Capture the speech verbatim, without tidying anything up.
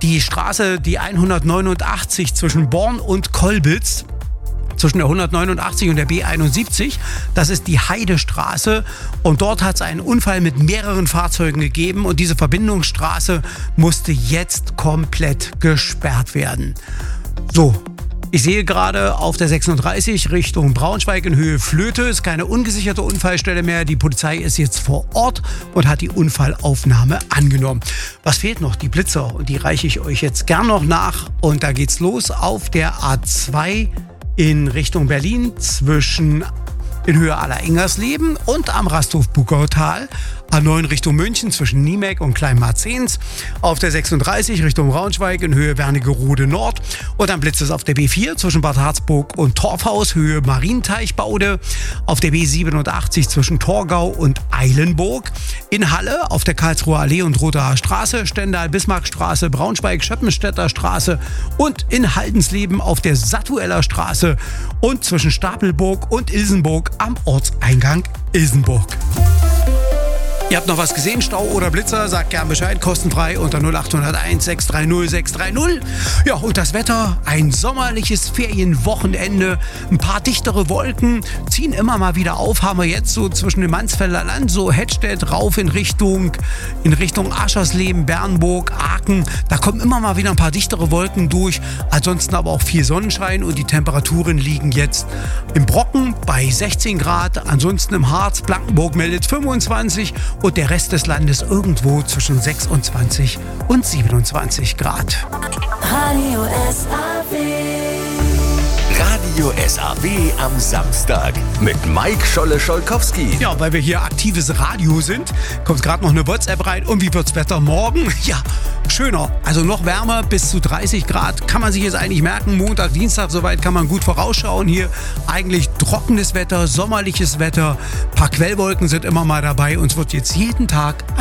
Die Straße, die hundertneunundachtzig zwischen Born und Kolbitz, zwischen der hundertneunundachtzig und der B einundsiebzig. Das ist die Heidestraße und dort hat es einen Unfall mit mehreren Fahrzeugen gegeben und diese Verbindungsstraße musste jetzt komplett gesperrt werden. So, ich sehe gerade auf der sechsunddreißig Richtung Braunschweig in Höhe Flöte ist keine ungesicherte Unfallstelle mehr. Die Polizei ist jetzt vor Ort und hat die Unfallaufnahme angenommen. Was fehlt noch? Die Blitzer und die reiche ich euch jetzt gern noch nach und da geht's los auf der A zwei in Richtung Berlin zwischen in Höhe Aller-Ingersleben und am Rasthof-Bugautal. A neun Richtung München zwischen Niemek und Kleinmarzens. Auf der sechsunddreißig Richtung Braunschweig in Höhe Wernigerode Nord. Und dann blitzt es auf der B vier zwischen Bad Harzburg und Torfhaus, Höhe Marienteichbaude. Auf der B siebenundachtzig zwischen Torgau und Eilenburg. In Halle auf der Karlsruher Allee und Roter Straße, Stendal-Bismarckstraße, Braunschweig-Schöppenstädter Straße und in Haldensleben auf der Sattueller Straße und zwischen Stapelburg und Ilsenburg am Ortseingang Ilsenburg. Ihr habt noch was gesehen, Stau oder Blitzer? Sagt gern Bescheid, kostenfrei unter null acht null eins sechs drei null sechs drei null. Ja, und das Wetter, ein sommerliches Ferienwochenende, ein paar dichtere Wolken, ziehen immer mal wieder auf, haben wir jetzt so zwischen dem Mansfelder Land, so Hettstedt rauf in Richtung, in Richtung Aschersleben, Bernburg, Aachen. Da kommen immer mal wieder ein paar dichtere Wolken durch, ansonsten aber auch viel Sonnenschein und die Temperaturen liegen jetzt im Brocken bei sechzehn Grad, ansonsten im Harz, Blankenburg meldet fünfundzwanzig und der Rest des Landes irgendwo zwischen sechsundzwanzig und siebenundzwanzig Grad. Radio S A W. Radio S A W am Samstag mit Mike Scholle-Scholkowski. Ja, weil wir hier aktives Radio sind, kommt gerade noch eine WhatsApp rein. Und wie wird's Wetter morgen? Ja, schöner. Also noch wärmer, bis zu dreißig Grad. Kann man sich jetzt eigentlich merken. Montag, Dienstag, soweit kann man gut vorausschauen. Hier eigentlich trockenes Wetter, sommerliches Wetter. Ein paar Quellwolken sind immer mal dabei. Und es wird jetzt jeden Tag ein